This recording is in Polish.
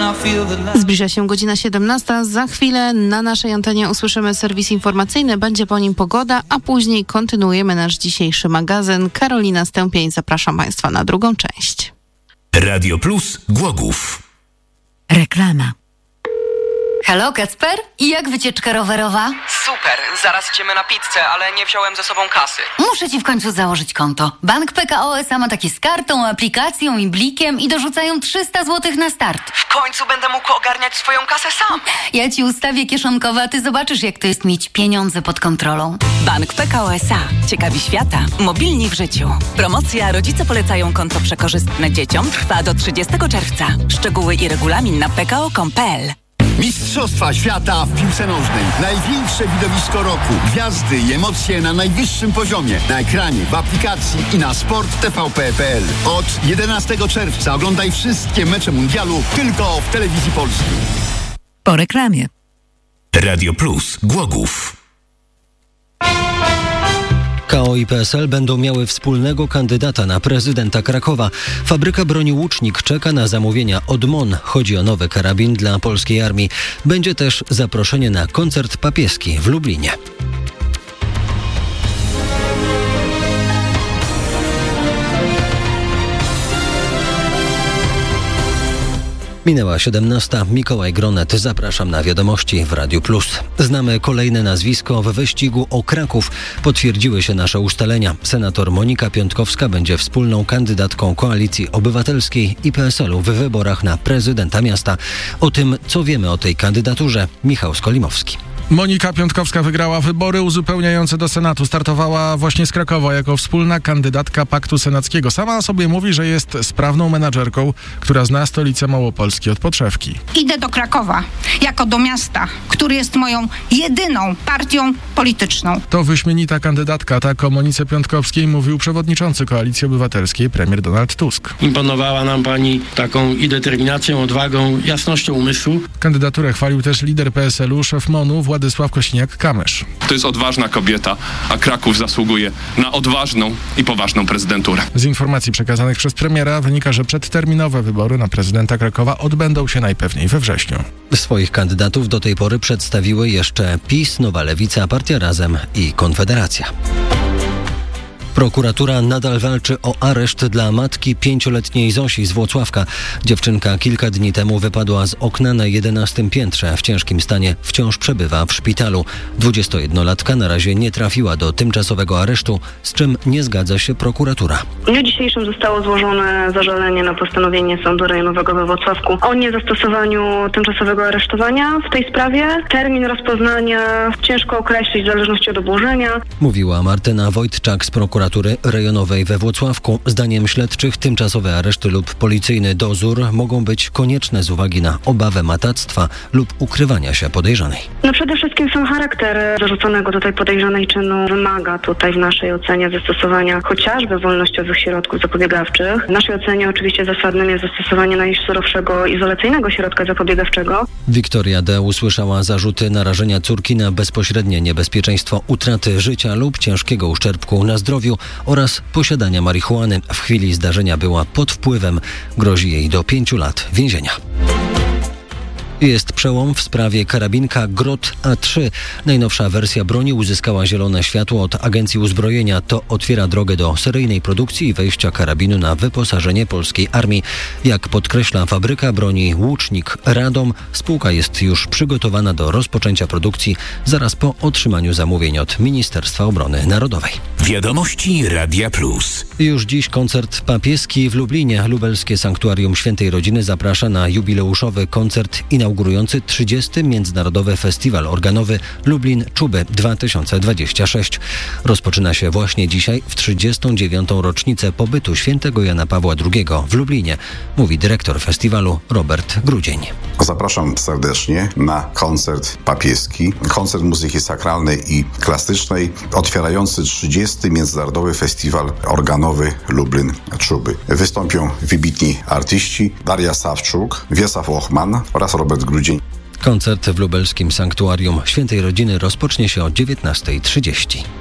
Zbliża się godzina 17. Za chwilę na naszej antenie usłyszymy serwis informacyjny. Będzie po nim pogoda, a później kontynuujemy nasz dzisiejszy magazyn. Karolina Stępień, zapraszam Państwa na drugą część. Radio Plus Głogów. Reklama. Halo, Kacper? I jak wycieczka rowerowa? Super, zaraz idziemy na pizzę, ale nie wziąłem ze sobą kasy. Muszę ci w końcu założyć konto. Bank PKO SA ma takie z kartą, aplikacją i blikiem i dorzucają 300 zł na start. W końcu będę mógł ogarniać swoją kasę sam. Ja ci ustawię kieszonkowe, a ty zobaczysz, jak to jest mieć pieniądze pod kontrolą. Bank PKO SA. Ciekawi świata. Mobilni w życiu. Promocja Rodzice polecają konto przekorzystne dzieciom trwa do 30 czerwca. Szczegóły i regulamin na pko.com.pl. Mistrzostwa świata w piłce nożnej. Największe widowisko roku. Gwiazdy i emocje na najwyższym poziomie. Na ekranie, w aplikacji i na sporttvp.pl. Od 11 czerwca oglądaj wszystkie mecze mundialu tylko w Telewizji Polskiej. Po reklamie. Radio Plus Głogów. KO i PSL będą miały wspólnego kandydata na prezydenta Krakowa. Fabryka broni Łucznik czeka na zamówienia od MON. Chodzi o nowy karabin dla polskiej armii. Będzie też zaproszenie na koncert papieski w Lublinie. Minęła 17. Mikołaj Gronet. Zapraszam na wiadomości w Radiu Plus. Znamy kolejne nazwisko w wyścigu o Kraków. Potwierdziły się nasze ustalenia. Senator Monika Piątkowska będzie wspólną kandydatką Koalicji Obywatelskiej i PSL-u w wyborach na prezydenta miasta. O tym, co wiemy o tej kandydaturze, Michał Skolimowski. Monika Piątkowska wygrała wybory uzupełniające do Senatu. Startowała właśnie z Krakowa jako wspólna kandydatka Paktu Senackiego. Sama o sobie mówi, że jest sprawną menadżerką, która zna stolicę Małopolski od podszewki. Idę do Krakowa jako do miasta, który jest moją jedyną partią polityczną. To wyśmienita kandydatka, tak o Monice Piątkowskiej mówił przewodniczący Koalicji Obywatelskiej premier Donald Tusk. Imponowała nam pani taką i determinacją, odwagą, jasnością umysłu. Kandydaturę chwalił też lider PSL-u, szef MON-u Władysław Kosiniak-Kamysz. To jest odważna kobieta, a Kraków zasługuje na odważną i poważną prezydenturę. Z informacji przekazanych przez premiera wynika, że przedterminowe wybory na prezydenta Krakowa odbędą się najpewniej we wrześniu. Swoich kandydatów do tej pory przedstawiły jeszcze PiS, Nowa Lewica, Partia Razem i Konfederacja. Prokuratura nadal walczy o areszt dla matki 5-letniej Zosi z Włocławka. Dziewczynka kilka dni temu wypadła z okna na 11 piętrze. W ciężkim stanie wciąż przebywa w szpitalu. 21-latka na razie nie trafiła do tymczasowego aresztu, z czym nie zgadza się prokuratura. W dniu dzisiejszym zostało złożone zażalenie na postanowienie Sądu Rejonowego we Włocławku o niezastosowaniu tymczasowego aresztowania w tej sprawie. Termin rozpoznania ciężko określić w zależności od obłożenia. Mówiła Martyna Wojtczak z prokuratury rejonowej we Włocławku. Zdaniem śledczych tymczasowe areszty lub policyjny dozór mogą być konieczne z uwagi na obawę matactwa lub ukrywania się podejrzanej. Przede wszystkim sam charakter zarzuconego tutaj podejrzanej czynu wymaga tutaj w naszej ocenie zastosowania chociażby wolnościowych środków zapobiegawczych. W naszej ocenie oczywiście zasadnym jest zastosowanie najsurowszego izolacyjnego środka zapobiegawczego. Wiktoria D. usłyszała zarzuty narażenia córki na bezpośrednie niebezpieczeństwo utraty życia lub ciężkiego uszczerbku na zdrowiu oraz posiadania marihuany. W chwili zdarzenia była pod wpływem. Grozi jej do 5 lat więzienia. Jest przełom w sprawie karabinka Grot A3. Najnowsza wersja broni uzyskała zielone światło od Agencji Uzbrojenia. To otwiera drogę do seryjnej produkcji i wejścia karabinu na wyposażenie polskiej armii. Jak podkreśla fabryka broni Łucznik Radom, spółka jest już przygotowana do rozpoczęcia produkcji zaraz po otrzymaniu zamówień od Ministerstwa Obrony Narodowej. Wiadomości Radia Plus. Już dziś koncert papieski w Lublinie. Lubelskie Sanktuarium Świętej Rodziny zaprasza na jubileuszowy koncert inaugurujący 30. Międzynarodowy Festiwal Organowy Lublin Czuby 2026. Rozpoczyna się właśnie dzisiaj w 39. rocznicę pobytu świętego Jana Pawła II w Lublinie, mówi dyrektor festiwalu Robert Grudzień. Zapraszam serdecznie na koncert papieski, koncert muzyki sakralnej i klasycznej otwierający 30. Międzynarodowy Festiwal Organowy Lublin Czuby. Wystąpią wybitni artyści Daria Sawczuk, Wiesław Ochman oraz Robert Grudzień. Koncert w lubelskim Sanktuarium Świętej Rodziny rozpocznie się o 19:30.